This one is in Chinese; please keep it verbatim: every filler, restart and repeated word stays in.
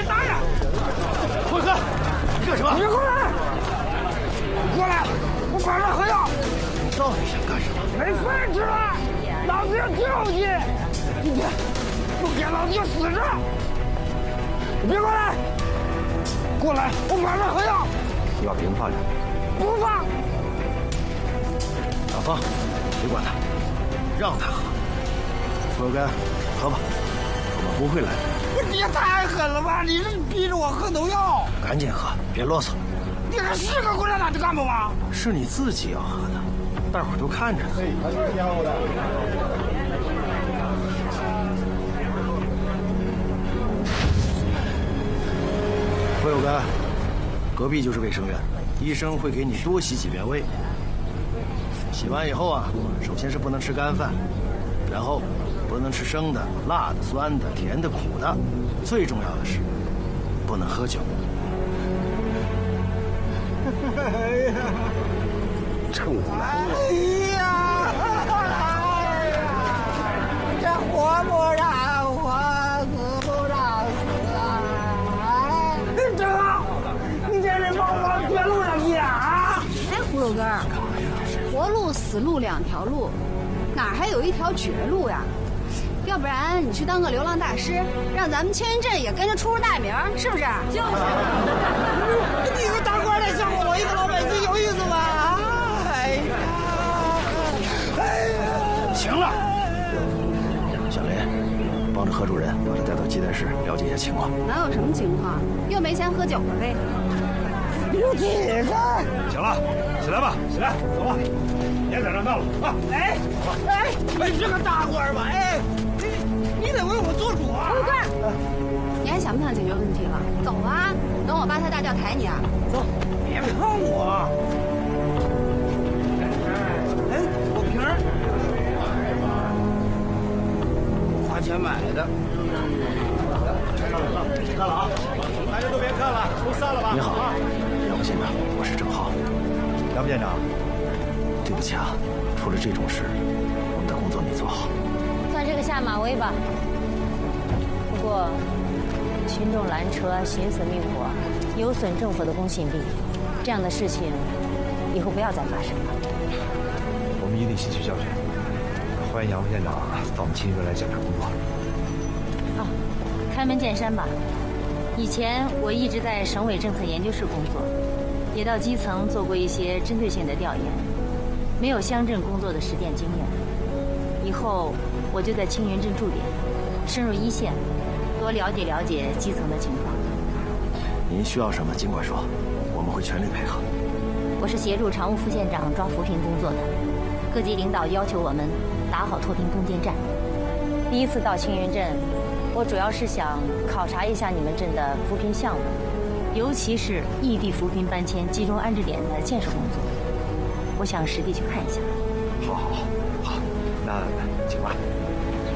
打呀！ 混哥，你干什么？ 你过来！过来！我管了喝药。 你到底想干什么？ 没饭吃了，老子要教训！今天不给老子就死这！你别过来！过来！我管了喝药。 你把瓶子放下。 不放。 小芳，别管他，让他喝。傅有根，喝吧，我们不会来的。 你也太狠了吧！你是逼着我喝农药。 赶紧喝，别啰嗦。 你还是个共产党的干部吗？ 是你自己要喝的，大伙儿都看着呢。他就是家伙的。傅有根，隔壁就是卫生院，医生会给你多洗几遍胃。洗完以后啊，首先是不能吃干饭，然后不能吃生的、辣的、酸的、甜的、苦的，最重要的是不能喝酒。 哎呀， 臭男哎呀，这活不让活，死不让死啊！正好，你这人往往绝路上去啊！ 哎，胡有根，活路死路两条路，哪还有一条绝路呀？要不然你去当个流浪大师，让咱们青云镇也跟着出出大名，是不是？就是。 你一个当官的像我一个老百姓有意思吗？哎呀，哎呀！ 行了，小林，帮着何主任把他带到接待室了解一下情况。 能有什么情况？又没钱喝酒了呗。 有几个？ 行了，起来吧，起来，走吧，别在这闹了啊！ 哎哎，你是个大官吧？哎，你你得为我做主啊！ 胡冠，你还想不想解决问题了？走啊，等我八抬大轿抬你啊！ 走，别碰我！哎，果瓶儿，花钱买的。 看了啊，大家都别看了，都散了吧。你好，杨副县长，我是郑浩。杨副县长，对不起啊，出了这种事，我们的工作没做好， 算是个下马威吧。不过，群众拦车、寻死觅活，有损政府的公信力，这样的事情以后不要再发生了。 我们一定吸取教训。欢迎杨副县长到我们青云镇来检查工作。 啊，开门见山吧。以前我一直在省委政策研究室工作，也到基层做过一些针对性的调研，没有乡镇工作的实践经验。以后我就在青云镇驻点，深入一线，多了解了解基层的情况。 您需要什么尽管说，我们会全力配合。 我是协助常务副县长抓扶贫工作的，各级领导要求我们打好脱贫攻坚战。第一次到青云镇，我主要是想考察一下你们镇的扶贫项目，尤其是异地扶贫搬迁集中安置点的建设工作，我想实地去看一下。 好好好，那请吧。